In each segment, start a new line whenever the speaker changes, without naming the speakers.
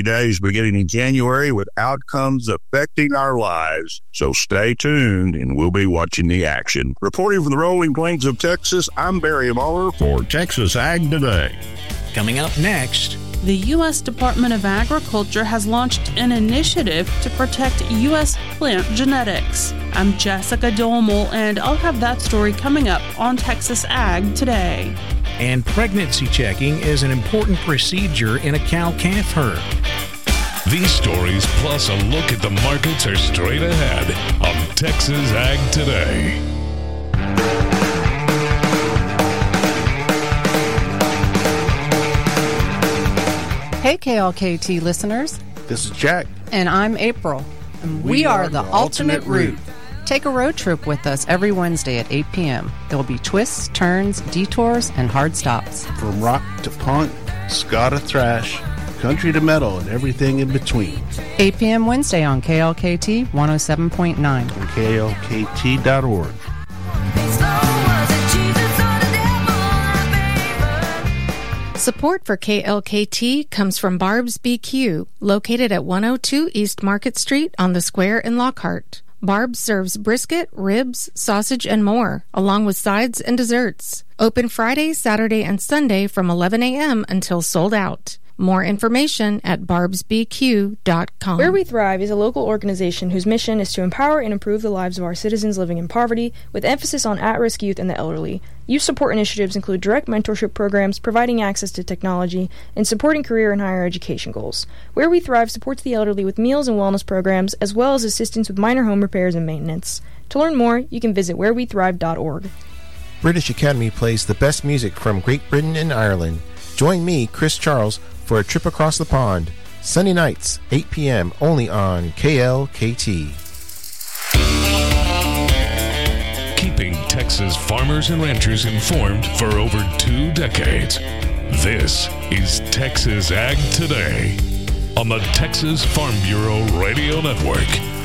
days beginning in January with outcomes affecting our lives. So stay tuned and we'll be watching the action. Reporting from the rolling plains of Texas, I'm Barry Muller for Texas Ag Today.
Coming up next,
the U.S. Department of Agriculture has launched an initiative to protect U.S. plant genetics. I'm Jessica Domel, and I'll have that story coming up on Texas Ag Today.
And pregnancy checking is an important procedure in a cow-calf herd.
These stories, plus a look at the markets, are straight ahead on Texas Ag Today.
Hey, KLKT listeners.
This is Jack.
And I'm April. And we are the Ultimate Route. Take a road trip with us every Wednesday at 8 p.m. There will be twists, turns, detours, and hard stops.
From rock to punt, ska to thrash, country to metal, and everything in between.
8 p.m. Wednesday on KLKT 107.9.
And KLKT.org.
Support for KLKT comes from Barb's BQ, located at 102 East Market Street on the Square in Lockhart. Barb's serves brisket, ribs, sausage, and more, along with sides and desserts. Open Friday, Saturday, and Sunday from 11 a.m. until sold out. More information at barbsbq.com.
Where We Thrive is a local organization whose mission is to empower and improve the lives of our citizens living in poverty, with emphasis on at-risk youth and the elderly. Youth support initiatives include direct mentorship programs, providing access to technology, and supporting career and higher education goals. Where We Thrive supports the elderly with meals and wellness programs, as well as assistance with minor home repairs and maintenance. To learn more, you can visit wherewethrive.org.
British Academy plays the best music from Great Britain and Ireland. Join me, Chris Charles, for a trip across the pond. Sunday nights, 8 p.m., only on KLKT.
Keeping Texas farmers and ranchers informed for over 2 decades. This is Texas Ag Today on the Texas Farm Bureau Radio Network.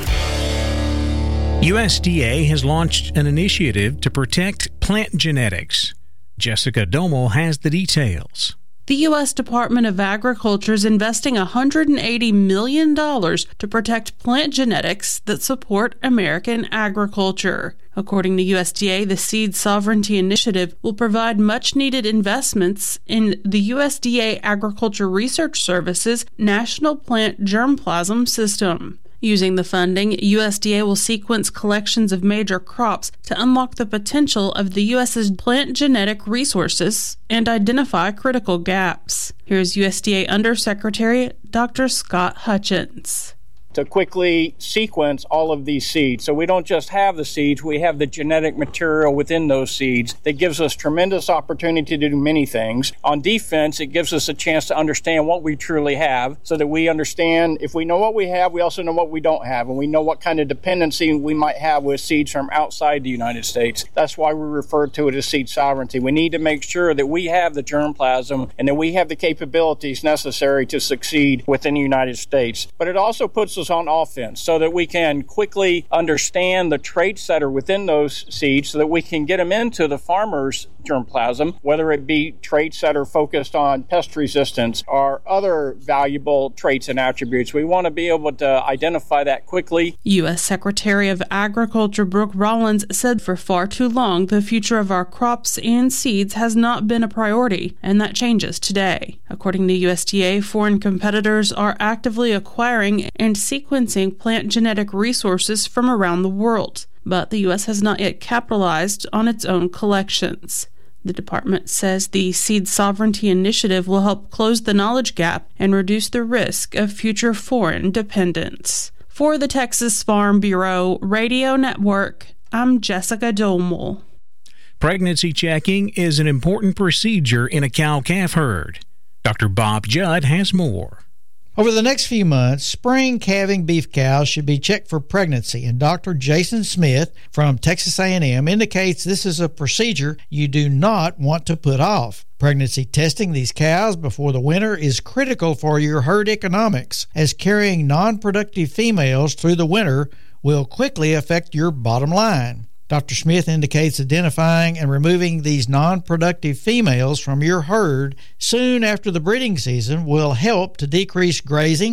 USDA has launched an initiative to protect plant genetics. Jessica Domel has the details.
The U.S. Department of Agriculture is investing $180 million to protect plant genetics that support American agriculture. According to USDA, the Seed Sovereignty Initiative will provide much-needed investments in the USDA Agriculture Research Service's National Plant Germplasm System. Using the funding, USDA will sequence collections of major crops to unlock the potential of the U.S.'s plant genetic resources and identify critical gaps. Here's USDA Undersecretary Dr. Scott Hutchins.
To quickly sequence all of these seeds. So we don't just have the seeds, we have the genetic material within those seeds that gives us tremendous opportunity to do many things. On defense, it gives us a chance to understand what we truly have so that we understand if we know what we have, we also know what we don't have, and we know what kind of dependency we might have with seeds from outside the United States. That's why we refer to it as seed sovereignty. We need to make sure that we have the germplasm and that we have the capabilities necessary to succeed within the United States. But it also puts us on offense so that we can quickly understand the traits that are within those seeds so that we can get them into the farmer's germplasm, whether it be traits that are focused on pest resistance or other valuable traits and attributes. We want to be able to identify that quickly.
U.S. Secretary of Agriculture Brooke Rollins said for far too long the future of our crops and seeds has not been a priority, and that changes today. According to USDA, foreign competitors are actively acquiring and sequencing plant genetic resources from around the world, but the U.S. has not yet capitalized on its own collections. The department says the Seed Sovereignty Initiative will help close the knowledge gap and reduce the risk of future foreign dependence. For the Texas Farm Bureau Radio Network, I'm Jessica Domel.
Pregnancy checking is an important procedure in a cow-calf herd. Dr. Bob Judd has more.
Over the next few months, spring calving beef cows should be checked for pregnancy, and Dr. Jason Smith from Texas A&M indicates this is a procedure you do not want to put off. Pregnancy testing these cows before the winter is critical for your herd economics, as carrying non-productive females through the winter will quickly affect your bottom line. Dr. Smith indicates identifying and removing these non-productive females from your herd soon after the breeding season will help to decrease grazing